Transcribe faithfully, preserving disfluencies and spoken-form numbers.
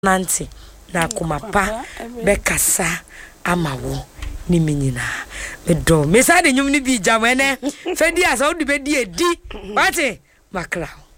nanti na kumapa bekasa amawo ni menyina medo me sa de nyum ni bi jamene fedi asa wo de bedi edi wate makra